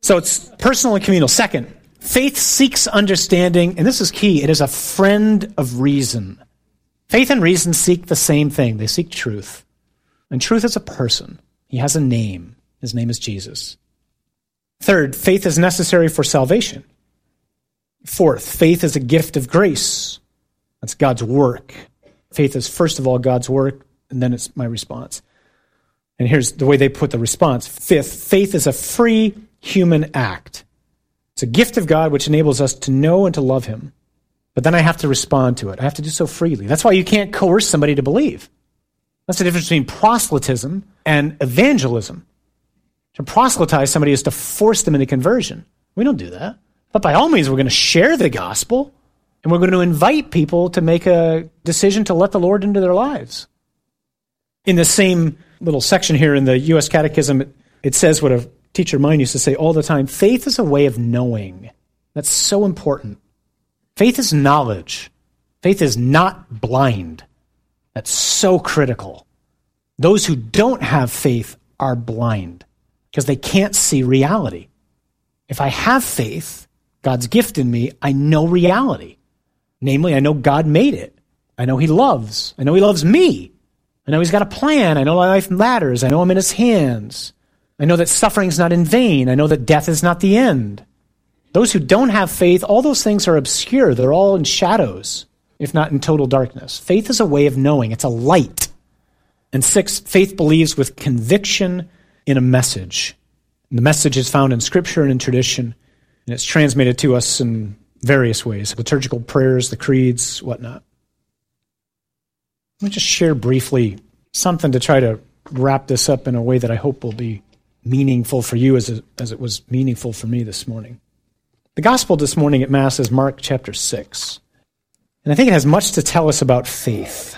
So it's personal and communal. Second, faith seeks understanding, and this is key, it is a friend of reason. Faith and reason seek the same thing. They seek truth. And truth is a person. He has a name. His name is Jesus. Third, faith is necessary for salvation. Fourth, faith is a gift of grace. That's God's work. Faith is, first of all, God's work, and then it's my response. And here's the way they put the response. Fifth, faith is a free human act. It's a gift of God which enables us to know and to love him. But then I have to respond to it. I have to do so freely. That's why you can't coerce somebody to believe. That's the difference between proselytism and evangelism. To proselytize somebody is to force them into conversion. We don't do that. But by all means, we're going to share the gospel, and we're going to invite people to make a decision to let the Lord into their lives. In the same little section here in the U.S. Catechism, it says what a teacher of mine used to say all the time, faith is a way of knowing. That's so important. Faith is knowledge. Faith is not blind. That's so critical. Those who don't have faith are blind because they can't see reality. If I have faith, God's gift in me, I know reality. Namely, I know God made it. I know he loves. I know he loves me. I know he's got a plan. I know my life matters. I know I'm in his hands. I know that suffering's not in vain. I know that death is not the end. Those who don't have faith, all those things are obscure. They're all in shadows, if not in total darkness. Faith is a way of knowing. It's a light. And six, faith believes with conviction in a message. And the message is found in Scripture and in tradition, and it's transmitted to us in various ways, liturgical prayers, the creeds, whatnot. Let me just share briefly something to try to wrap this up in a way that I hope will be meaningful for you as it was meaningful for me this morning. The gospel this morning at Mass is Mark chapter 6. And I think it has much to tell us about faith.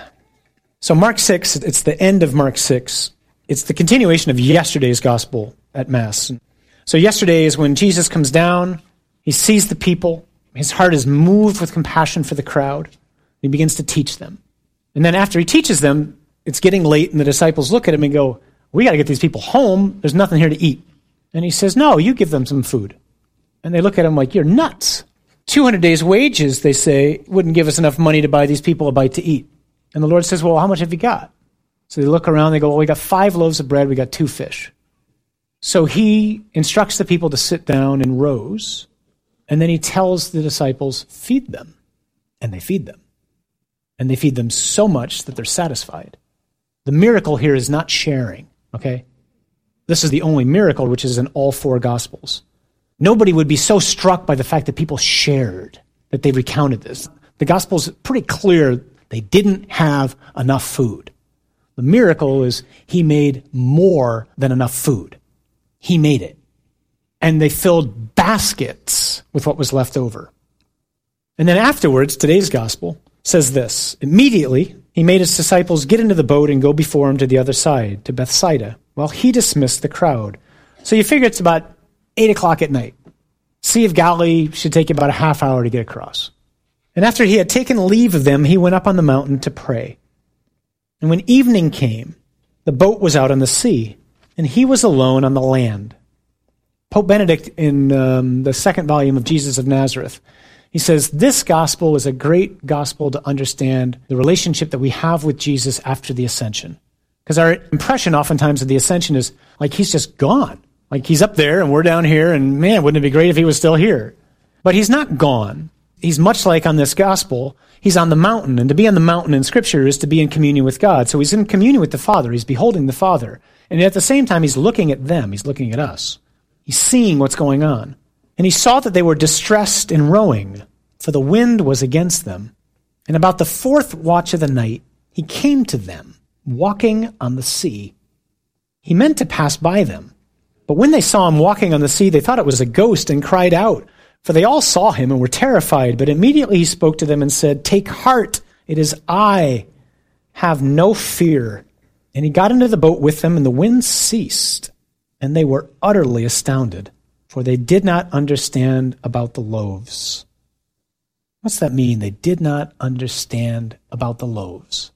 So Mark 6, it's the end of Mark 6. It's the continuation of yesterday's gospel at Mass. So yesterday is when Jesus comes down, he sees the people, his heart is moved with compassion for the crowd, he begins to teach them. And then after he teaches them, it's getting late, and the disciples look at him and go, we got to get these people home. There's nothing here to eat. And he says, no, you give them some food. And they look at him like, you're nuts. 200 days' wages, they say, wouldn't give us enough money to buy these people a bite to eat. And the Lord says, well, how much have you got? So they look around, they go, well, we got 5 loaves of bread, we got 2 fish. So he instructs the people to sit down in rows, and then he tells the disciples, feed them. And they feed them. And they feed them so much that they're satisfied. The miracle here is not sharing, okay? This is the only miracle which is in all 4 Gospels. Nobody would be so struck by the fact that people shared, that they recounted this. The Gospel's pretty clear they didn't have enough food. The miracle is he made more than enough food. He made it. And they filled baskets with what was left over. And then afterwards, today's Gospel says this, immediately he made his disciples get into the boat and go before him to the other side, to Bethsaida, while he dismissed the crowd. So you figure it's about 8 o'clock at night. Sea of Galilee should take about a half hour to get across. And after he had taken leave of them, he went up on the mountain to pray. And when evening came, the boat was out on the sea, and he was alone on the land. Pope Benedict, in the 2nd volume of Jesus of Nazareth, he says, this gospel is a great gospel to understand the relationship that we have with Jesus after the ascension. Because our impression oftentimes of the ascension is like he's just gone. Like he's up there and we're down here, and man, wouldn't it be great if he was still here? But he's not gone. He's much like on this gospel, he's on the mountain. And to be on the mountain in Scripture is to be in communion with God. So he's in communion with the Father. He's beholding the Father. And at the same time, he's looking at them. He's looking at us. He's seeing what's going on. And he saw that they were distressed in rowing, for the wind was against them. And about the 4th watch of the night, he came to them, walking on the sea. He meant to pass by them. But when they saw him walking on the sea, they thought it was a ghost and cried out. For they all saw him and were terrified. But immediately he spoke to them and said, take heart, it is I. Have no fear. And he got into the boat with them, and the wind ceased. And they were utterly astounded, for they did not understand about the loaves. What's that mean? They did not understand about the loaves.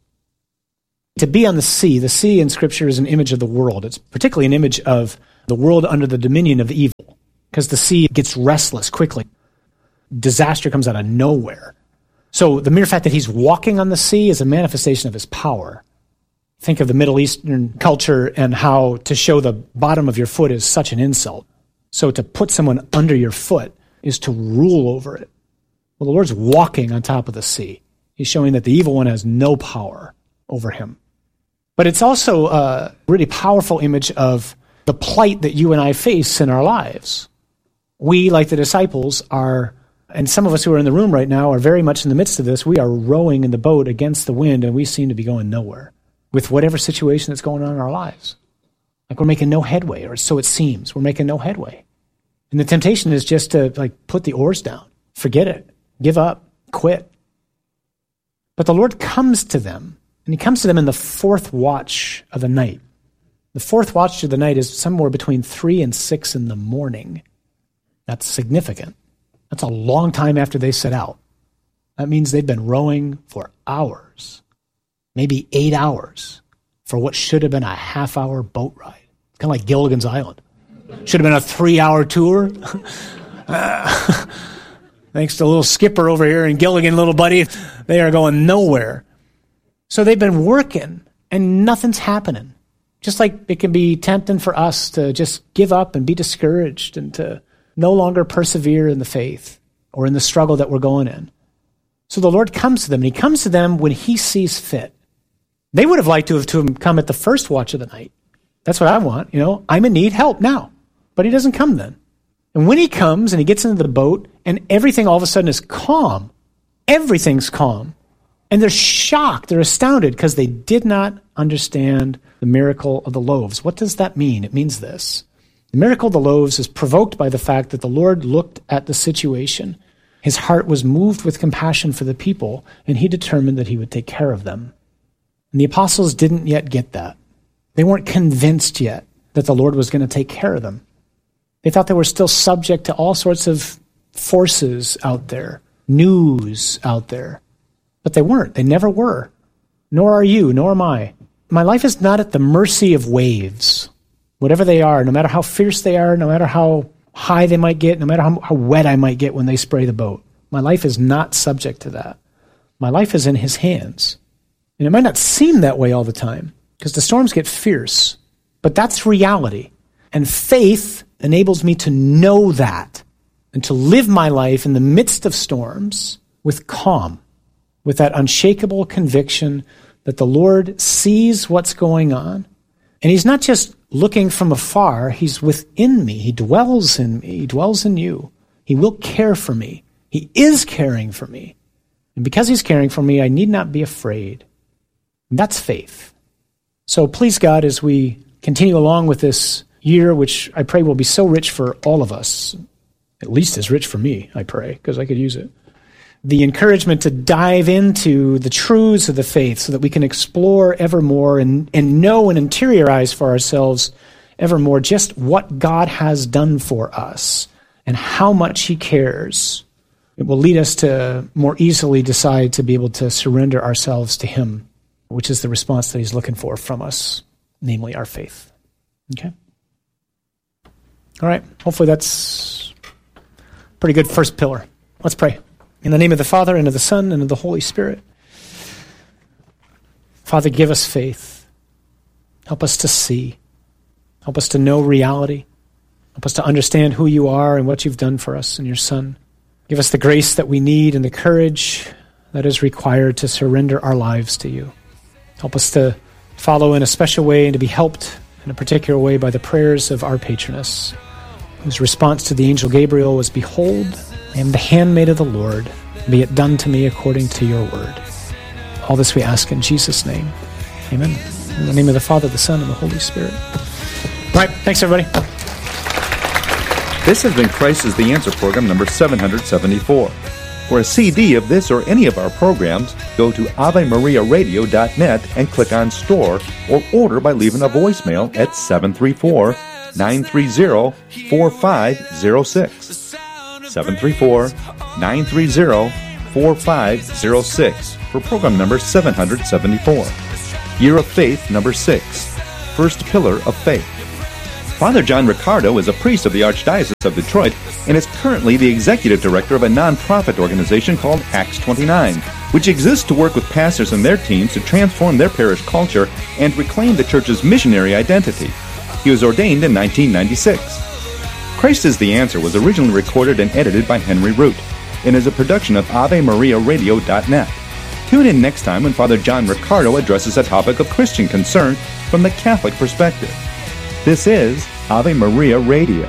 To be on the sea in Scripture is an image of the world. It's particularly an image of the world under the dominion of evil. because the sea gets restless quickly. Disaster comes out of nowhere. So the mere fact that he's walking on the sea is a manifestation of his power. Think of the Middle Eastern culture and how to show the bottom of your foot is such an insult. So to put someone under your foot is to rule over it. Well, the Lord's walking on top of the sea. He's showing that the evil one has no power over him. But it's also a really powerful image of the plight that you and I face in our lives. We, like the disciples, are, and some of us who are in the room right now are very much in the midst of this. We are rowing in the boat against the wind, and we seem to be going nowhere with whatever situation that's going on in our lives. Like we're making no headway, or so it seems. We're making no headway. And the temptation is just to put the oars down, forget it, give up, quit. But the Lord comes to them, and he comes to them in the fourth watch of the night. The fourth watch of the night is somewhere between 3 and 6 in the morning. That's significant. That's a long time after they set out. That means they've been rowing for hours, maybe 8 hours, for what should have been a half-hour boat ride. It's kind of like Gilligan's Island. Should have been a 3-hour tour. Thanks to little Skipper over here and Gilligan, little buddy, they are going nowhere. So they've been working, and nothing's happening. Just like it can be tempting for us to just give up and be discouraged and to no longer persevere in the faith or in the struggle that we're going in. So the Lord comes to them, and he comes to them when he sees fit. They would have liked to have come at the first watch of the night. That's what I want, I'm in need, help now. But he doesn't come then. And when he comes and he gets into the boat and everything all of a sudden is calm, everything's calm. And they're shocked, they're astounded because they did not understand the miracle of the loaves. What does that mean? It means this. The miracle of the loaves is provoked by the fact that the Lord looked at the situation. His heart was moved with compassion for the people, and he determined that he would take care of them. And the apostles didn't yet get that. They weren't convinced yet that the Lord was going to take care of them. They thought they were still subject to all sorts of forces out there, news out there. But they weren't. They never were. Nor are you, nor am I. My life is not at the mercy of waves, whatever they are, no matter how fierce they are, no matter how high they might get, no matter how wet I might get when they spray the boat. My life is not subject to that. My life is in his hands. And it might not seem that way all the time, because the storms get fierce, but that's reality. And faith enables me to know that and to live my life in the midst of storms with calm, with that unshakable conviction that the Lord sees what's going on. And he's not just looking from afar, he's within me. He dwells in me. He dwells in you. He will care for me. He is caring for me. And because he's caring for me, I need not be afraid. And that's faith. So please, God, as we continue along with this year, which I pray will be so rich for all of us, at least as rich for me, I pray, because I could use it. The encouragement to dive into the truths of the faith so that we can explore evermore and know and interiorize for ourselves evermore just what God has done for us and how much he cares. It will lead us to more easily decide to be able to surrender ourselves to him, which is the response that he's looking for from us, namely our faith. Okay? All right. Hopefully that's a pretty good first pillar. Let's pray. In the name of the Father, and of the Son, and of the Holy Spirit. Father, give us faith. Help us to see. Help us to know reality. Help us to understand who you are and what you've done for us and your Son. Give us the grace that we need and the courage that is required to surrender our lives to you. Help us to follow in a special way and to be helped in a particular way by the prayers of our patroness, whose response to the angel Gabriel was, "Behold, I am the handmaid of the Lord. Be it done to me according to your word." All this we ask in Jesus' name. Amen. In the name of the Father, the Son, and the Holy Spirit. All right. Thanks, everybody. This has been Christ is the Answer program number 774. For a CD of this or any of our programs, go to AveMariaRadio.net and click on Store, or order by leaving a voicemail at 734-930-4506. 734-930-4506 for program number 774. Year of Faith number 6. First Pillar of Faith. Father John Riccardo is a priest of the Archdiocese of Detroit and is currently the executive director of a nonprofit organization called Acts 29, which exists to work with pastors and their teams to transform their parish culture and reclaim the church's missionary identity. He was ordained in 1996. Christ is the Answer was originally recorded and edited by Henry Root and is a production of AveMariaRadio.net. Tune in next time when Father John Riccardo addresses a topic of Christian concern from the Catholic perspective. This is Ave Maria Radio.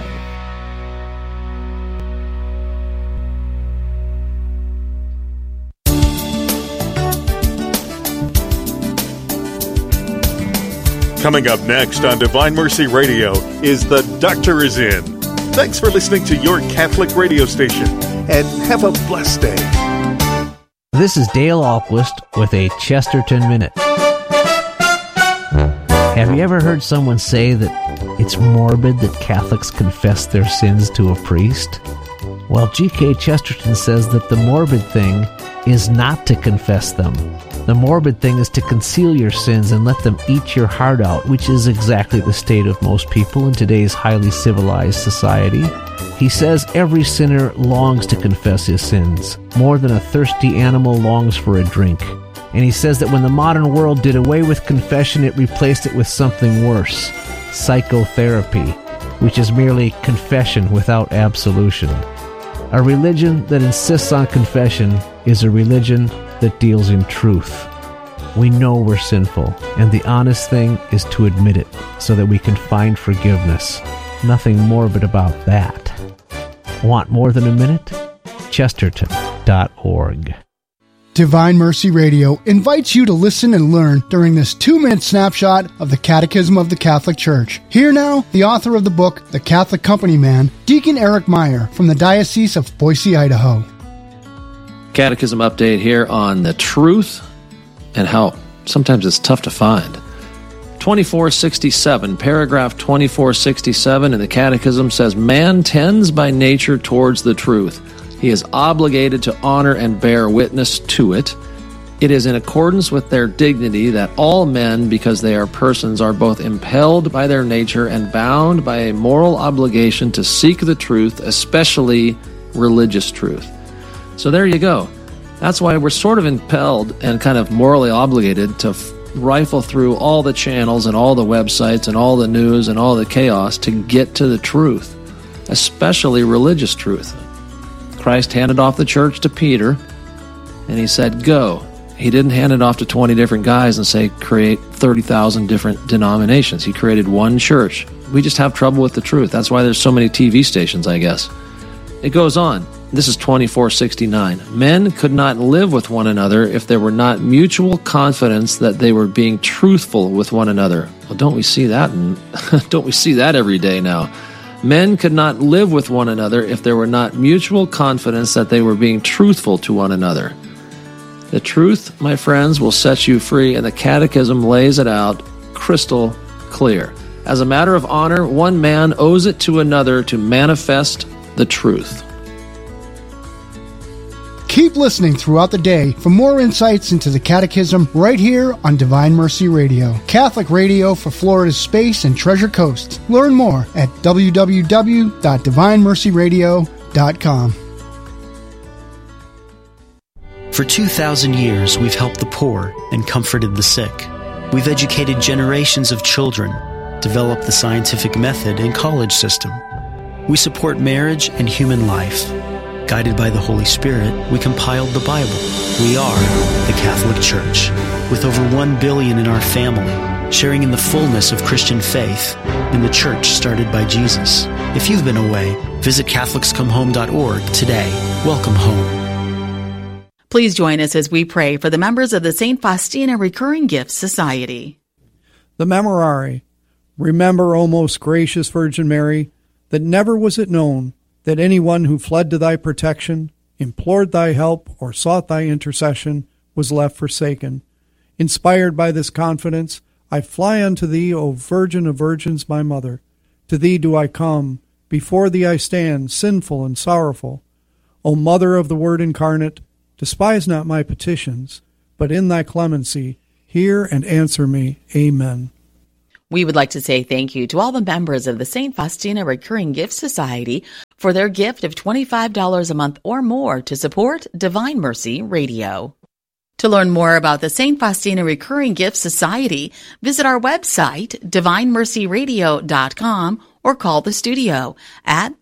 Coming up next on Divine Mercy Radio is The Doctor Is In. Thanks for listening to your Catholic radio station, and have a blessed day. This is Dale Alquist with a Chesterton Minute. Have you ever heard someone say that it's morbid that Catholics confess their sins to a priest? Well, G.K. Chesterton says that the morbid thing is not to confess them. The morbid thing is to conceal your sins and let them eat your heart out, which is exactly the state of most people in today's highly civilized society. He says every sinner longs to confess his sins, more than a thirsty animal longs for a drink. And he says that when the modern world did away with confession, it replaced it with something worse, psychotherapy, which is merely confession without absolution. A religion that insists on confession is a religion that deals in truth. We know we're sinful, and the honest thing is to admit it so that we can find forgiveness. Nothing morbid about that. Want more than a minute? Chesterton.org. Divine Mercy Radio invites you to listen and learn during this 2-minute snapshot of the Catechism of the Catholic Church. Here now, the author of the book, The Catholic Company Man, Deacon Eric Meyer from the Diocese of Boise, Idaho. Catechism update here on the truth and how sometimes it's tough to find. 2467, paragraph 2467 in the Catechism says, man tends by nature towards the truth. He is obligated to honor and bear witness to it. It is in accordance with their dignity that all men, because they are persons, are both impelled by their nature and bound by a moral obligation to seek the truth, especially religious truth. So there you go. That's why we're sort of impelled and kind of morally obligated to rifle through all the channels and all the websites and all the news and all the chaos to get to the truth, especially religious truth. Christ handed off the church to Peter, and he said, go. He didn't hand it off to 20 different guys and say, create 30,000 different denominations. He created one church. We just have trouble with the truth. That's why there's so many TV stations, I guess. It goes on. This is 2469. Men could not live with one another if there were not mutual confidence that they were being truthful with one another. Well, don't we see that? Don't we see that every day now? Men could not live with one another if there were not mutual confidence that they were being truthful to one another. The truth, my friends, will set you free, and the Catechism lays it out crystal clear. As a matter of honor, one man owes it to another to manifest the truth. Keep listening throughout the day for more insights into the Catechism right here on Divine Mercy Radio, Catholic radio for Florida's Space and Treasure Coast. Learn more at www.divinemercyradio.com. For 2,000 years, we've helped the poor and comforted the sick. We've educated generations of children, developed the scientific method and college system. We support marriage and human life. Guided by the Holy Spirit, we compiled the Bible. We are the Catholic Church, with over 1 billion in our family, sharing in the fullness of Christian faith in the church started by Jesus. If you've been away, visit CatholicsComeHome.org today. Welcome home. Please join us as we pray for the members of the St. Faustina Recurring Gifts Society. The Memorare. Remember, O most gracious Virgin Mary, that never was it known that anyone who fled to thy protection, implored thy help, or sought thy intercession was left forsaken. Inspired by this confidence, I fly unto thee, O Virgin of Virgins, my Mother. To thee do I come, before thee I stand, sinful and sorrowful. O Mother of the Word incarnate, despise not my petitions, but in thy clemency hear and answer me. Amen. We would like to say thank you to all the members of the St. Faustina Recurring Gift Society for their gift of $25 a month or more to support Divine Mercy Radio. To learn more about the St. Faustina Recurring Gift Society, visit our website, divinemercyradio.com, or call the studio at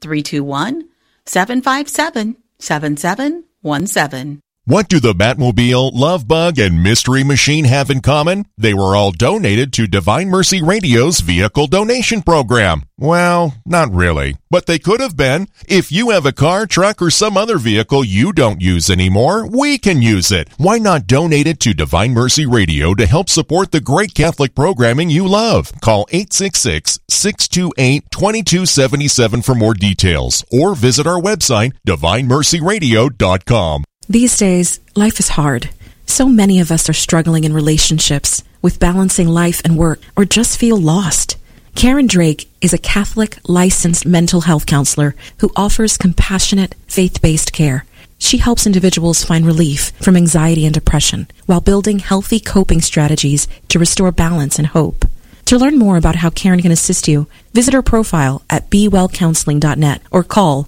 321-757-7717. What do the Batmobile, Love Bug, and Mystery Machine have in common? They were all donated to Divine Mercy Radio's vehicle donation program. Well, not really, but they could have been. If you have a car, truck, or some other vehicle you don't use anymore, we can use it. Why not donate it to Divine Mercy Radio to help support the great Catholic programming you love? Call 866-628-2277 for more details, or visit our website, divinemercyradio.com. These days, life is hard. So many of us are struggling in relationships, with balancing life and work, or just feel lost. Karen Drake is a Catholic licensed mental health counselor who offers compassionate, faith-based care. She helps individuals find relief from anxiety and depression while building healthy coping strategies to restore balance and hope. To learn more about how Karen can assist you, visit her profile at bewellcounseling.net or call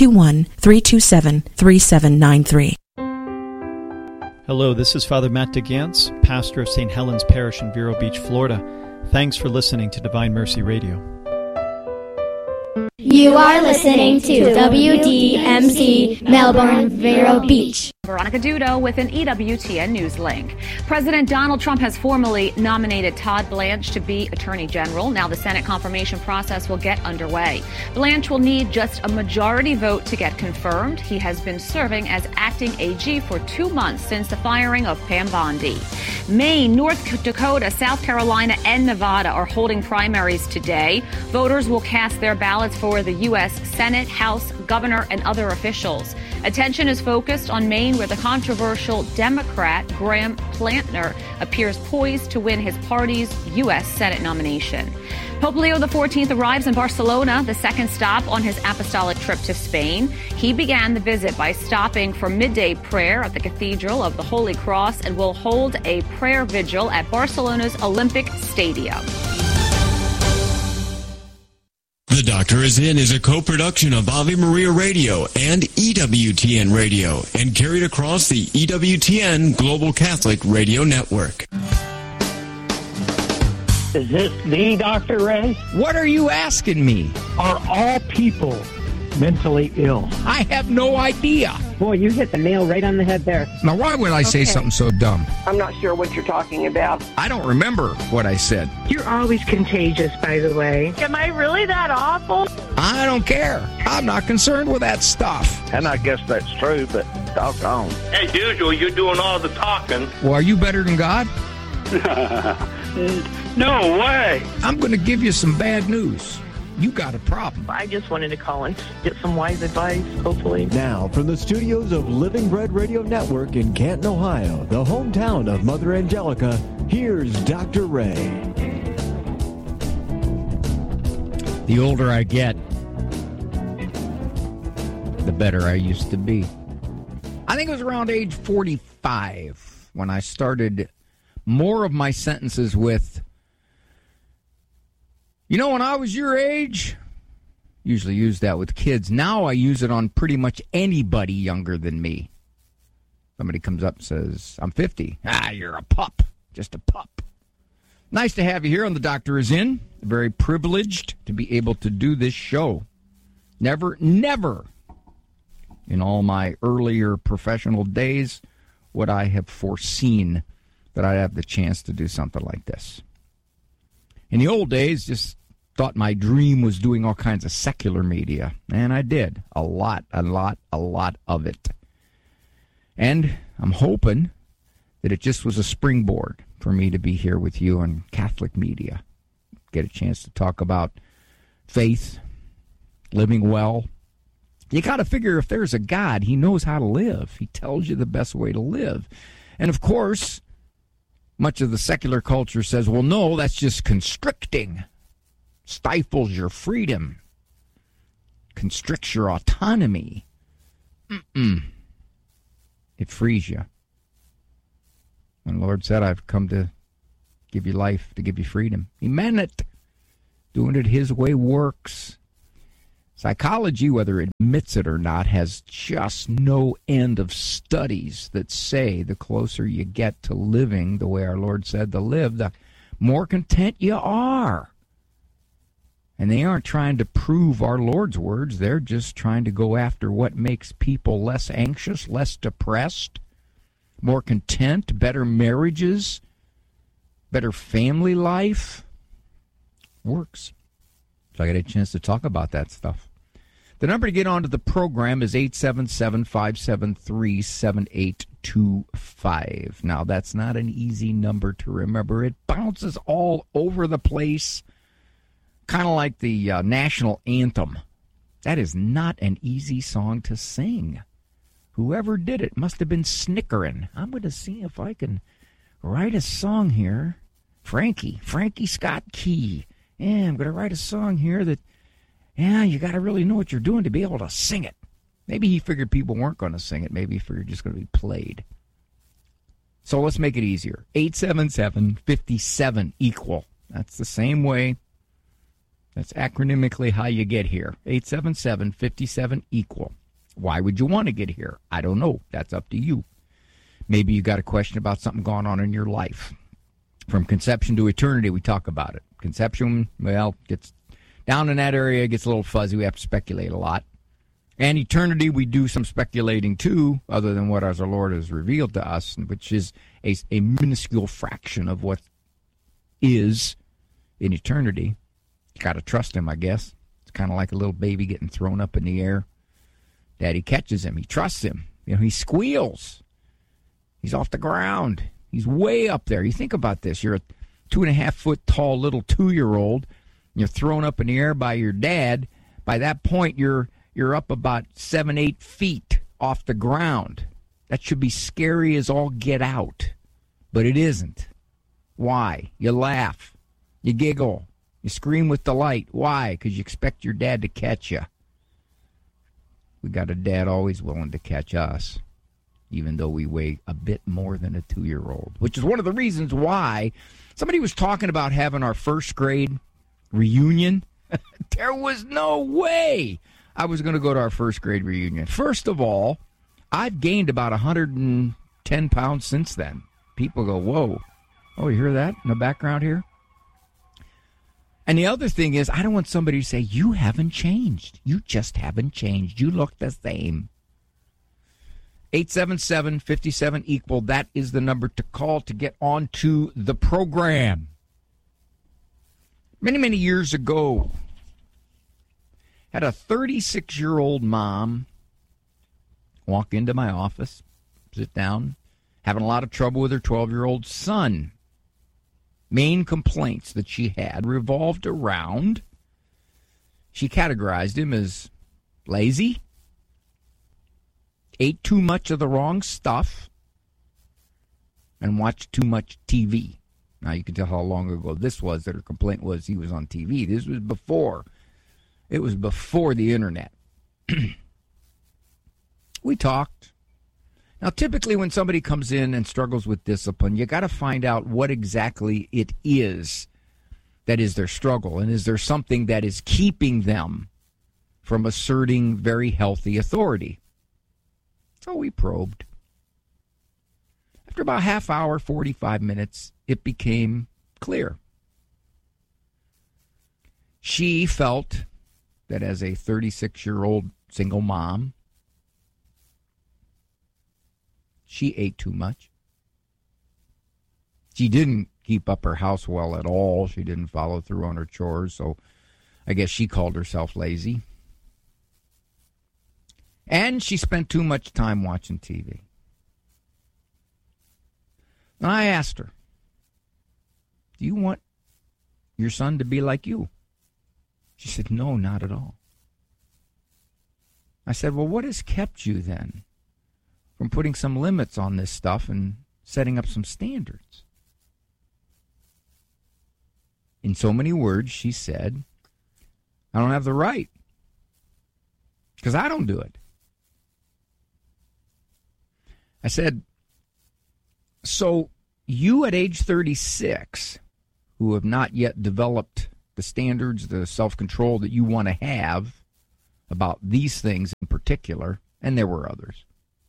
321-327-3793. Hello, this is Father Matt DeGantz, pastor of St. Helens Parish in Vero Beach, Florida. Thanks for listening to Divine Mercy Radio. You are listening to WDMC Melbourne, Vero Beach. Veronica Dudo with an EWTN News link. President Donald Trump has formally nominated Todd Blanche to be Attorney General. Now the Senate confirmation process will get underway. Blanche will need just a majority vote to get confirmed. He has been serving as acting AG for 2 months since the firing of Pam Bondi. Maine, North Dakota, South Carolina, and Nevada are holding primaries today. Voters will cast their ballots for the U.S. Senate, House, governor, and other officials. Attention is focused on Maine, where the controversial Democrat Graham Plantner appears poised to win his party's U.S. Senate nomination. Pope Leo XIV arrives in Barcelona, the second stop on his apostolic trip to Spain. He began the visit by stopping for midday prayer at the Cathedral of the Holy Cross and will hold a prayer vigil at Barcelona's Olympic Stadium. The Doctor Is In is a co-production of Ave Maria Radio and EWTN Radio and carried across the EWTN Global Catholic Radio Network. Is this the Dr. Ray? What are you asking me? Are all people mentally ill? I have no idea. Boy, you hit the nail right on the head there. Now, why would I say something so dumb? I'm not sure what you're talking about. I don't remember what I said. You're always contagious, by the way. Am I really that awful? I don't care. I'm not concerned with that stuff. And I guess that's true, but doggone. As usual, you're doing all the talking. Well, are you better than God? No way. I'm going to give you some bad news. You got a problem. I just wanted to call and get some wise advice, hopefully. Now, from the studios of Living Bread Radio Network in Canton, Ohio, the hometown of Mother Angelica, here's Dr. Ray. The older I get, the better I used to be. I think it was around age 45 when I started more of my sentences with, you know, when I was your age, usually use that with kids. Now I use it on pretty much anybody younger than me. Somebody comes up and says, I'm 50. Ah, you're a pup. Just a pup. Nice to have you here on The Doctor Is In. Very privileged to be able to do this show. Never in all my earlier professional days would I have foreseen that I'd have the chance to do something like this. In the old days, just thought my dream was doing all kinds of secular media, and I did. A lot of it. And I'm hoping that it just was a springboard for me to be here with you on Catholic media. Get a chance to talk about faith, living well. You got to figure if there's a God, he knows how to live. He tells you the best way to live. And of course, much of the secular culture says, well, no, that's just constricting. Stifles your freedom. Constricts your autonomy. It frees you. And the Lord said, I've come to give you life, to give you freedom. He meant it. Doing it his way works. Psychology, whether it admits it or not, has just no end of studies that say the closer you get to living the way our Lord said to live, the more content you are. And they aren't trying to prove our Lord's words. They're just trying to go after what makes people less anxious, less depressed, more content, better marriages, better family life. Works. So I got a chance to talk about that stuff. The number to get onto the program is 877-573-7825. Now, that's not an easy number to remember. It bounces all over the place, kind of like the national anthem. That is not an easy song to sing. Whoever did it must have been snickering. I'm going to see if I can write a song here. Frankie Scott Key. Yeah, I'm going to write a song here that, you got to really know what you're doing to be able to sing it. Maybe he figured people weren't going to sing it. Maybe he figured it's just going to be played. So let's make it easier. 877-57-EQUAL. That's the same way. That's acronymically how you get here. 877-57-EQUAL. Why would you want to get here? I don't know. That's up to you. Maybe you got a question about something going on in your life. From conception to eternity, we talk about it. Conception, well, gets down in that area, gets a little fuzzy. We have to speculate a lot. And eternity, we do some speculating too, other than what our Lord has revealed to us, which is a minuscule fraction of what is in eternity. You got to trust him, I guess. It's kind of like a little baby getting thrown up in the air. Daddy catches him. He trusts him. He squeals. He's off the ground. He's way up there. You think about this. You're a 2.5-foot tall little 2-year-old. You're thrown up in the air by your dad. By that point, you're up about 7-8 feet off the ground. That should be scary as all get out. But it isn't. Why? You laugh. You giggle. You scream with delight. Why? Because you expect your dad to catch you. We got a dad always willing to catch us, even though we weigh a bit more than a 2-year-old, which is one of the reasons why somebody was talking about having our first grade reunion. There was no way I was going to go to our first grade reunion. First of all, I've gained about 110 pounds since then. People go, whoa. Oh, you hear that in the background here? And the other thing is, I don't want somebody to say, you haven't changed. You just haven't changed. You look the same. 877-57-EQUAL. That is the number to call to get onto the program. Many, many years ago, had a 36-year-old mom walk into my office, sit down, having a lot of trouble with her 12-year-old son. Main complaints that she had revolved around, she categorized him as lazy, ate too much of the wrong stuff, and watched too much TV. Now, you can tell how long ago this was that her complaint was he was on TV. This was before. It was before the internet. We talked. Now, typically when somebody comes in and struggles with discipline, you got to find out what exactly it is that is their struggle. And is there something that is keeping them from asserting very healthy authority? So we probed. After about half hour, 45 minutes, it became clear. She felt that as a 36-year-old single mom, she ate too much. She didn't keep up her house well at all. She didn't follow through on her chores, so I guess she called herself lazy. And she spent too much time watching TV. And I asked her, do you want your son to be like you? She said, no, not at all. I said, well, what has kept you then from putting some limits on this stuff and setting up some standards? In so many words, she said, I don't have the right because I don't do it. I said, so you at age 36, who have not yet developed the standards, the self-control that you want to have about these things in particular, and there were others.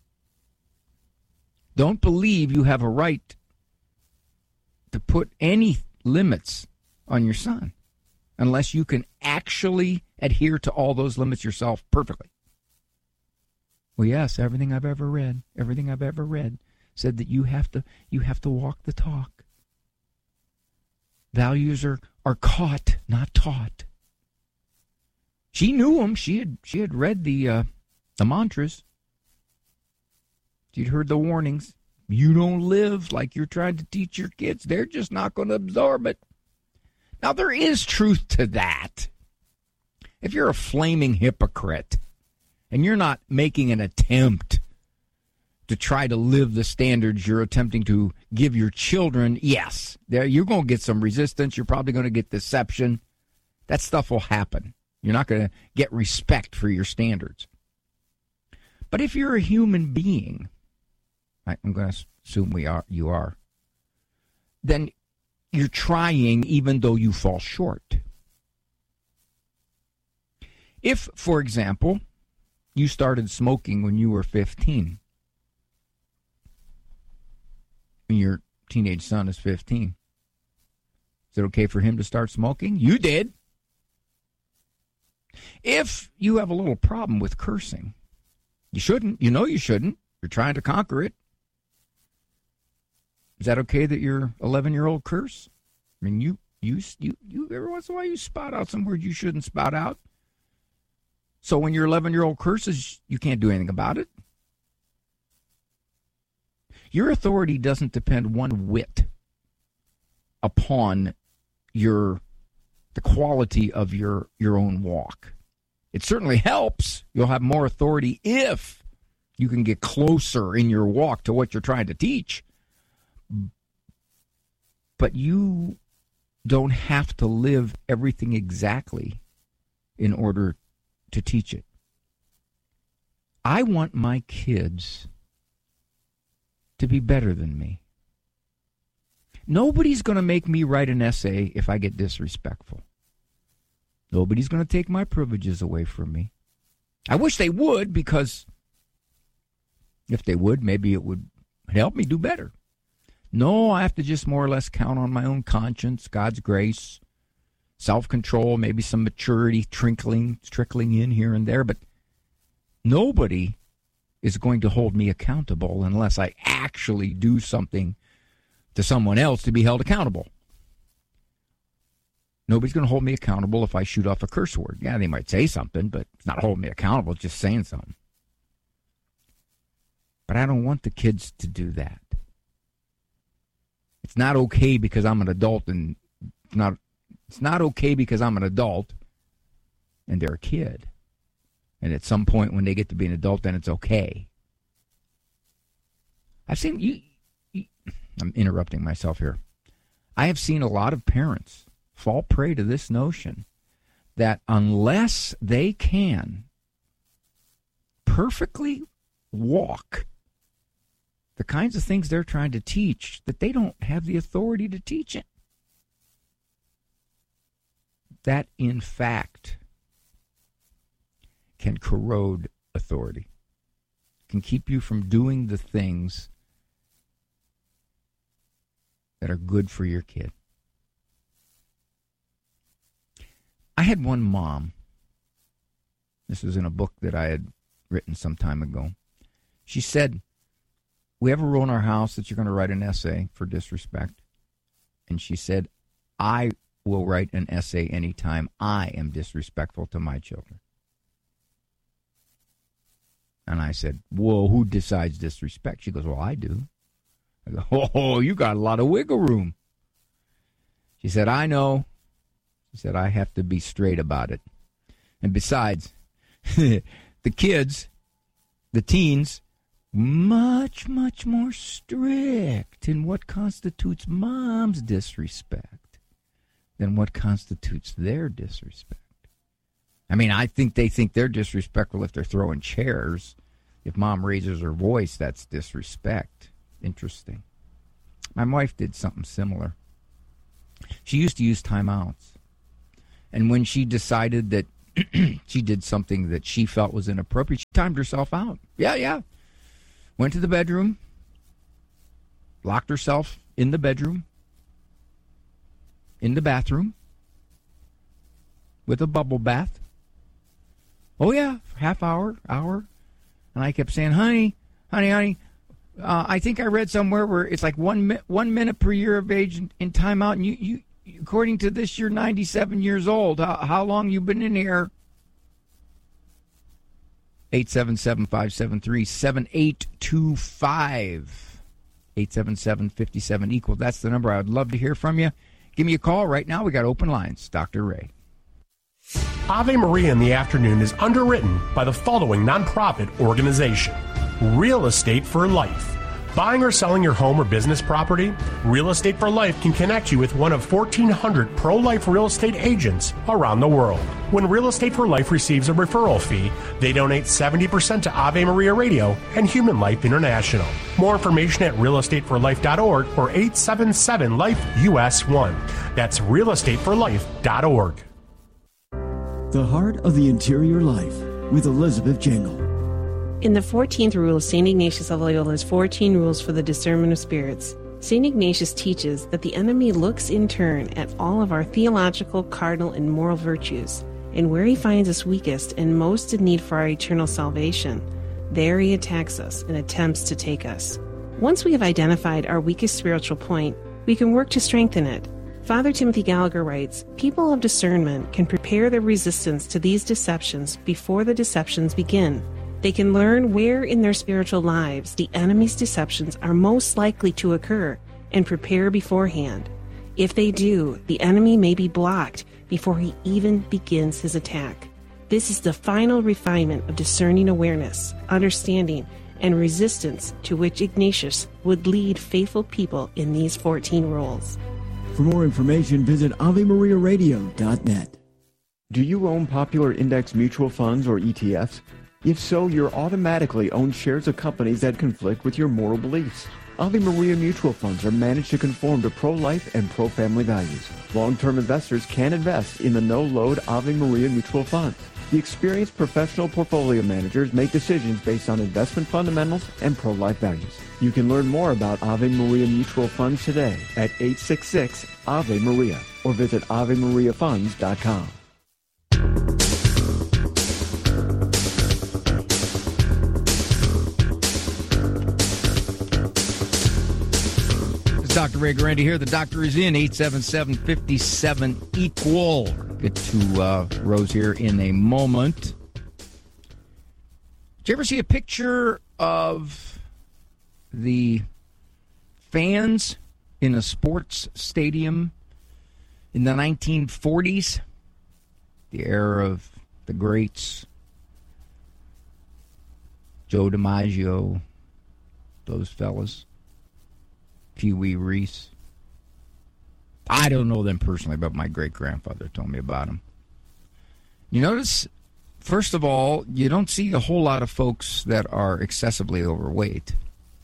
Don't believe you have a right to put any limits on your son unless you can actually adhere to all those limits yourself perfectly. Well, yes, everything I've ever read said that you have to walk the talk. Values are caught, not taught. She knew them. She had read the mantras. She'd heard the warnings. You don't live like you're trying to teach your kids. They're just not going to absorb it. Now, there is truth to that. If you're a flaming hypocrite and you're not making an attempt to try to live the standards you're attempting to give your children, yes, you're going to get some resistance. You're probably going to get deception. That stuff will happen. You're not going to get respect for your standards. But if you're a human being, I'm going to assume you are, then you're trying even though you fall short. If, for example, you started smoking when you were 15, and your teenage son is 15, is it okay for him to start smoking? You did. If you have a little problem with cursing, you shouldn't. You know you shouldn't. You're trying to conquer it. Is that okay that your 11-year-old curse? I mean, you every once in a while you spout out some words you shouldn't spout out. So when your 11-year-old curses, you can't do anything about it. Your authority doesn't depend one whit upon the quality of your own walk. It certainly helps. You'll have more authority if you can get closer in your walk to what you're trying to teach. But you don't have to live everything exactly in order to teach it. I want my kids to be better than me. Nobody's going to make me write an essay if I get disrespectful. Nobody's going to take my privileges away from me. I wish they would, because if they would, maybe it would help me do better. No, I have to just more or less count on my own conscience, God's grace, self-control, maybe some maturity trickling in here and there. But nobody is going to hold me accountable unless I actually do something to someone else to be held accountable. Nobody's going to hold me accountable if I shoot off a curse word. Yeah, they might say something, but it's not holding me accountable, it's just saying something. But I don't want the kids to do that. It's not okay because I'm an adult, and it's not okay because I'm an adult and they're a kid. And at some point when they get to be an adult, then it's okay. I've seen I'm interrupting myself here. I have seen a lot of parents fall prey to this notion that unless they can perfectly walk the kinds of things they're trying to teach, that they don't have the authority to teach it. That, in fact, can corrode authority, can keep you from doing the things that are good for your kid. I had one mom, this was in a book that I had written some time ago. She said, we have a rule in our house that you're going to write an essay for disrespect. And she said, I will write an essay anytime I am disrespectful to my children. And I said, whoa, who decides disrespect? She goes, well, I do. I go, oh, you got a lot of wiggle room. She said, I know. She said, I have to be straight about it. And besides, the kids, the teens, much, much more strict in what constitutes mom's disrespect than what constitutes their disrespect. I mean, I think they think they're disrespectful if they're throwing chairs. If mom raises her voice, that's disrespect. Interesting. My wife did something similar. She used to use timeouts. And when she decided that she did something that she felt was inappropriate, she timed herself out. Yeah. Went to the bedroom, locked herself in the bedroom, in the bathroom, with a bubble bath. Oh, yeah, half hour. And I kept saying, honey, I think I read somewhere where it's like 1 minute per year of age in timeout, and you according to this, you're 97 years old. How long you been in here? 877-573-7825. 877-57-EQUAL. That's the number. I would love to hear from you. Give me a call right now. We got open lines. Dr. Ray. Ave Maria in the Afternoon is underwritten by the following nonprofit organization: Real Estate for Life. Buying or selling your home or business property? Real Estate for Life can connect you with one of 1,400 pro-life real estate agents around the world. When Real Estate for Life receives a referral fee, they donate 70% to Ave Maria Radio and Human Life International. More information at realestateforlife.org or 877-LIFE-US1. That's realestateforlife.org. The Heart of the Interior Life with Elizabeth Jangle. In the 14th rule of St. Ignatius of Loyola's 14 Rules for the Discernment of Spirits, St. Ignatius teaches that the enemy looks in turn at all of our theological, cardinal, and moral virtues, and where he finds us weakest and most in need for our eternal salvation, there he attacks us and attempts to take us. Once we have identified our weakest spiritual point, we can work to strengthen it. Father Timothy Gallagher writes, people of discernment can prepare their resistance to these deceptions before the deceptions begin. They can learn where in their spiritual lives the enemy's deceptions are most likely to occur and prepare beforehand. If they do, the enemy may be blocked before he even begins his attack. This is the final refinement of discerning awareness, understanding, and resistance to which Ignatius would lead faithful people in these 14 rules. For more information, visit AveMariaRadio.net. Do you own popular index mutual funds or ETFs? If so, you're automatically own shares of companies that conflict with your moral beliefs. Ave Maria mutual funds are managed to conform to pro-life and pro-family values. Long-term investors can invest in the no-load Ave Maria mutual fund. The experienced professional portfolio managers make decisions based on investment fundamentals and pro-life values. You can learn more about Ave Maria mutual funds today at 866-AVE-MARIA or visit AveMariaFunds.com. Dr. Ray Guarendi here. The doctor is in. 877-57-EQUAL. Get to Rose here in a moment. Did you ever see a picture of the fans in a sports stadium in the 1940s? The era of the greats. Joe DiMaggio, those fellas. Pee Wee Reese. I don't know them personally, but my great-grandfather told me about them. You notice, first of all, you don't see a whole lot of folks that are excessively overweight.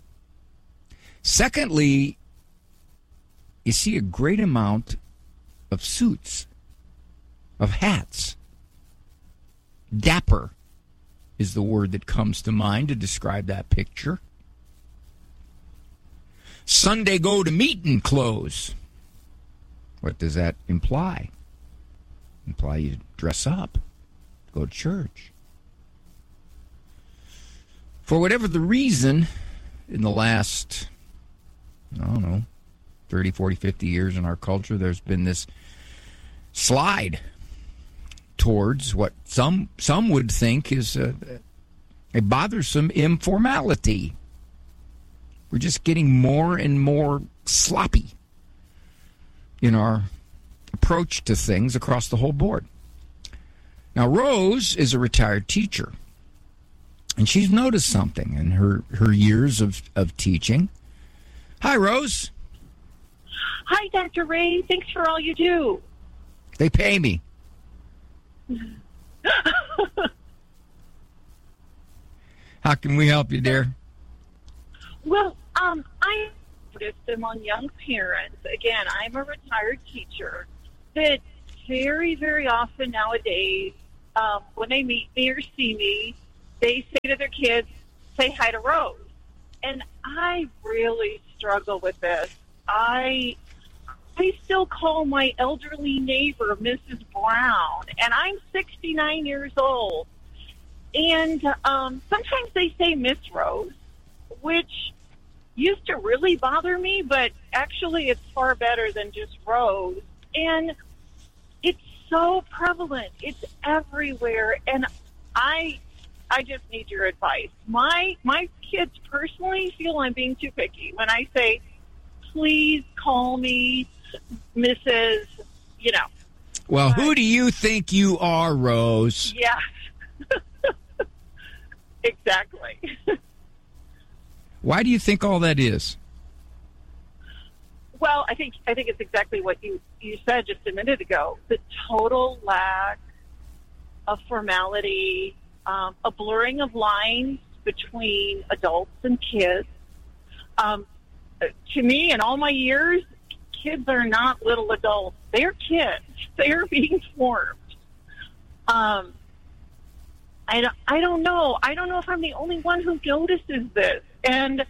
Secondly, you see a great amount of suits, of hats. Dapper is the word that comes to mind to describe that picture. Sunday go to meeting clothes. What does that imply? Imply you dress up, go to church. For whatever the reason, in the last, 30, 40, 50 years in our culture, there's been this slide towards what some would think is a bothersome informality. We're just getting more and more sloppy in our approach to things across the whole board. Now, Rose is a retired teacher, and she's noticed something in her years of teaching. Hi, Rose. Hi, Dr. Ray. Thanks for all you do. They pay me. How can we help you, dear? Well, I noticed among young parents, again, I'm a retired teacher, that very, very often nowadays, when they meet me or see me, they say to their kids, say hi to Rose. And I really struggle with this. I still call my elderly neighbor Mrs. Brown, and I'm 69 years old. And sometimes they say Miss Rose, which used to really bother me, but actually it's far better than just Rose. And it's so prevalent. It's everywhere. And I just need your advice. My kids personally feel I'm being too picky when I say, please call me Mrs., Well, who do you think you are, Rose? Yeah. Exactly. Why do you think all that is? Well, I think it's exactly what you said just a minute ago. The total lack of formality, a blurring of lines between adults and kids. To me, in all my years, kids are not little adults. They're kids. They are being formed. I don't know. I don't know if I'm the only one who notices this. And,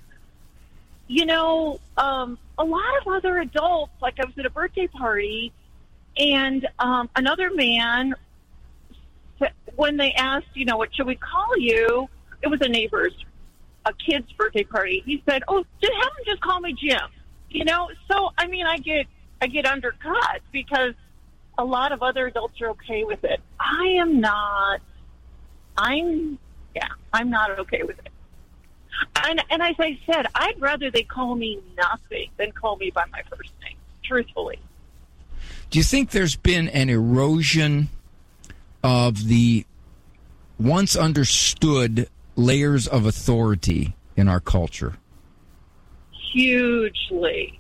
a lot of other adults, like I was at a birthday party, and another man, when they asked, what should we call you? It was a kid's birthday party. He said, have them just call me Jim. So, I get undercut because a lot of other adults are okay with it. I am not. I'm not okay with it. And as I said, I'd rather they call me nothing than call me by my first name, truthfully. Do you think there's been an erosion of the once understood layers of authority in our culture? Hugely.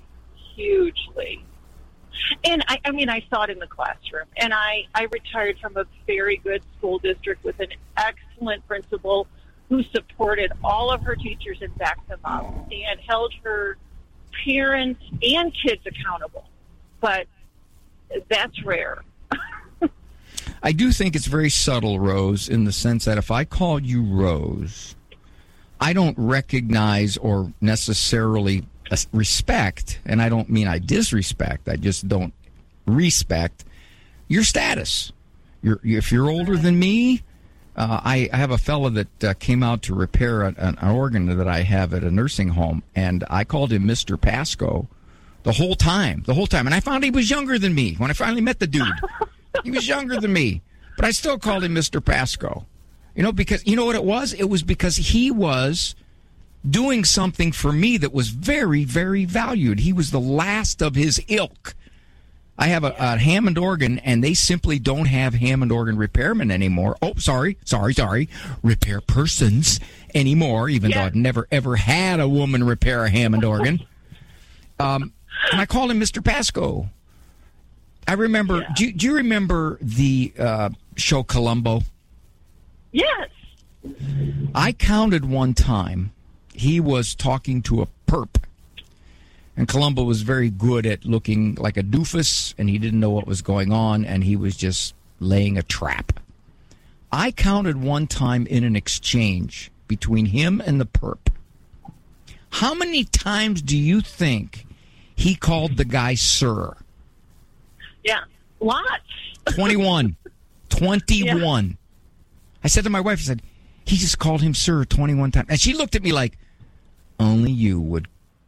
And I saw it in the classroom. And I retired from a very good school district with an excellent principal who supported all of her teachers and backed them up and held her parents and kids accountable. But that's rare. I do think it's very subtle, Rose, in the sense that if I call you Rose, I don't recognize or necessarily respect, and I don't mean I disrespect, I just don't respect your status. If you're older than me, I have a fellow that came out to repair an organ that I have at a nursing home, and I called him Mr. Pasco the whole time. And I found he was younger than me when I finally met the dude. He was younger than me, but I still called him Mr. Pasco. Because you know what it was? It was because he was doing something for me that was very, very valued. He was the last of his ilk. I have a Hammond organ, and they simply don't have Hammond organ repairmen anymore. Oh, sorry. Repair persons anymore, even though I've never, ever had a woman repair a Hammond organ. And I called him Mr. Pasco. I remember, do you remember the show Columbo? Yes. I counted one time he was talking to a perp. And Columbo was very good at looking like a doofus, and he didn't know what was going on, and he was just laying a trap. I counted one time in an exchange between him and the perp. How many times do you think he called the guy sir? Yeah, lots. 21. 21. Yeah. I said to my wife, I said, he just called him sir 21 times. And she looked at me like, only you would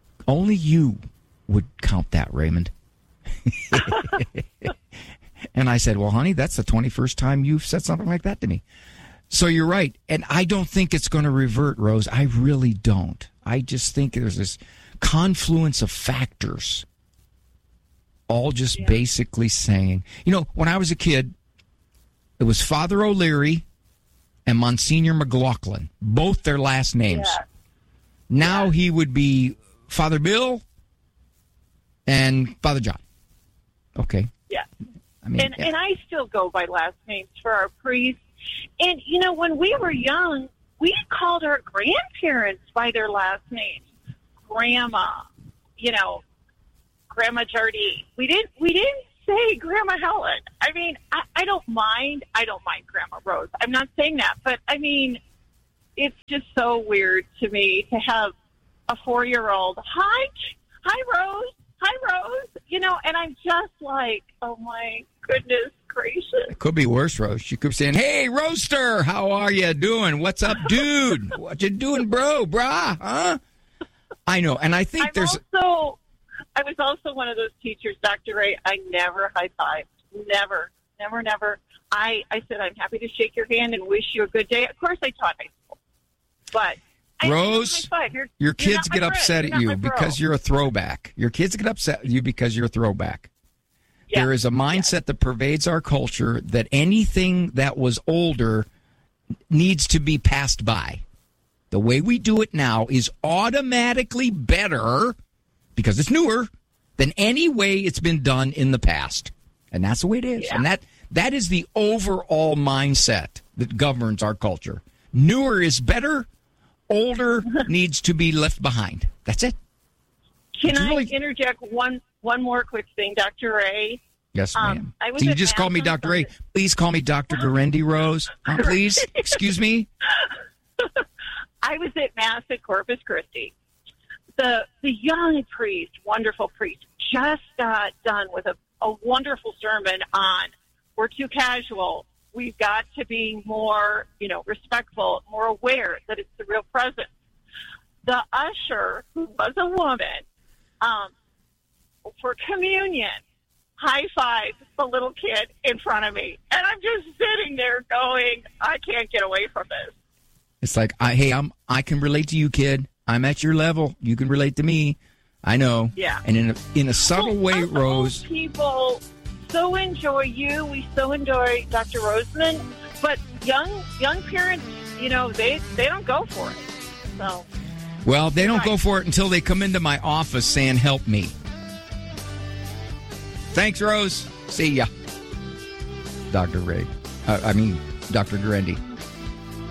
count that, Raymond. And I said, well, honey, that's the 21st time you've said something like that to me. So you're right. And I don't think it's going to revert, Rose. I really don't. I just think there's this confluence of factors all just basically saying, when I was a kid, it was Father O'Leary and Monsignor McLaughlin, both their last names. Yeah. Now he would be Father Bill and Father John. Okay. Yeah. And I still go by last names for our priests. And, when we were young, we called our grandparents by their last names. Grandma, Grandma Jardine. We didn't say Grandma Helen. I mean, I don't mind. I don't mind Grandma Rose. I'm not saying that. But, I mean, it's just so weird to me to have a 4-year-old, hi, Rose. Hi, Rose. You know, and I'm just like, oh, my goodness gracious. It could be worse, Rose. She could be saying, hey, Roaster, how are you doing? What's up, dude? What you doing, brah? Huh? I know, and I think I was also one of those teachers, Dr. Ray, I never high-fived. Never. I said, I'm happy to shake your hand and wish you a good day. Of course, I taught high school. But Rose, your kids get upset at you because you're a throwback. Your kids get upset at you because you're a throwback. Yeah. There is a mindset that pervades our culture that anything that was older needs to be passed by. The way we do it now is automatically better because it's newer than any way it's been done in the past. And that's the way it is. Yeah. And that is the overall mindset that governs our culture. Newer is better. Older needs to be left behind. That's it. Can I interject one more quick thing, Dr. Ray? Yes, ma'am. So you just call me Dr. Ray. Please call me Dr. Gurendi, Rose. Please. Excuse me. I was at Mass at Corpus Christi. The young priest, wonderful priest, just got done with a wonderful sermon on we're too casual. We've got to be more, respectful, more aware that it's the real presence. The usher, who was a woman, for communion, high-fived the little kid in front of me. And I'm just sitting there going, I can't get away from this. It's like, I can relate to you, kid. I'm at your level. You can relate to me. I know. Yeah. And in a subtle way, Rose. People so enjoy you. We so enjoy Dr. Roseman. But young parents, they don't go for it. So. Well, they don't go for it until they come into my office saying, help me. Thanks, Rose. See ya. Dr. Ray. Dr. Gurendi.